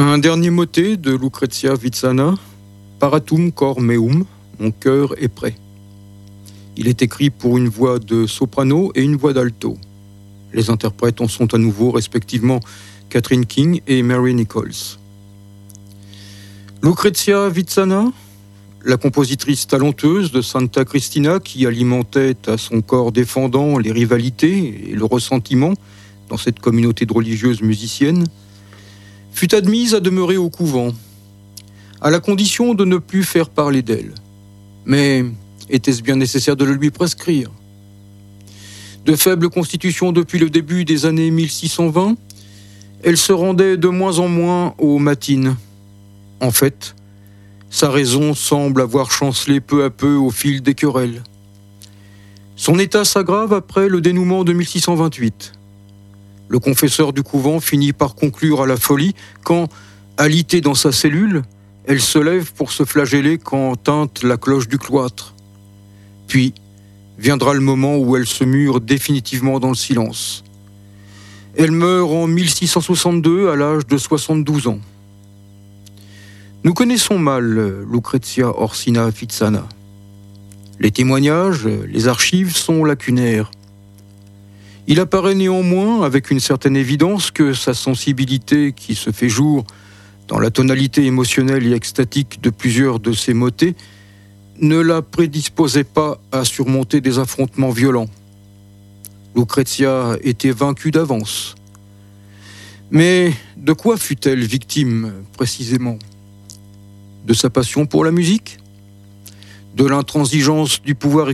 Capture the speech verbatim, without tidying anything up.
Un dernier motet de Lucrezia Vitsana, Paratum cor meum, mon cœur est prêt. Il est écrit pour une voix de soprano et une voix d'alto. Les interprètes en sont à nouveau respectivement Catherine King et Mary Nichols. Lucrezia Vitsana, la compositrice talenteuse de Santa Cristina qui alimentait à son corps défendant les rivalités et le ressentiment dans cette communauté de religieuses musiciennes, fut admise à demeurer au couvent, à la condition de ne plus faire parler d'elle. Mais était-ce bien nécessaire de le lui prescrire ? De faible constitution depuis le début des années mille six cent vingt, elle se rendait de moins en moins aux matines. En fait, sa raison semble avoir chancelé peu à peu au fil des querelles. Son état s'aggrave après le dénouement de mille six cent vingt-huit. Le confesseur du couvent finit par conclure à la folie quand, alitée dans sa cellule, elle se lève pour se flageller quand tinte la cloche du cloître. Puis viendra le moment où elle se mure définitivement dans le silence. Elle meurt en mille six cent soixante-deux à l'âge de soixante-douze ans. Nous connaissons mal Lucrezia Orsina Vitsana. Les témoignages, les archives sont lacunaires. Il apparaît néanmoins avec une certaine évidence que sa sensibilité qui se fait jour dans la tonalité émotionnelle et extatique de plusieurs de ses motets ne la prédisposait pas à surmonter des affrontements violents. Lucrezia était vaincue d'avance. Mais de quoi fut-elle victime précisément ? De sa passion pour la musique ? De l'intransigeance du pouvoir ecclésiastique ?